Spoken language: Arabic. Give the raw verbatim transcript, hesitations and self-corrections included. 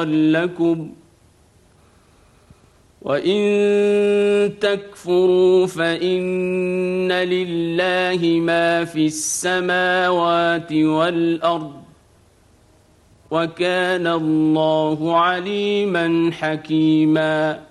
لكم وإن تكفروا فإن لله ما في السماوات والأرض وكان الله عليما حكيما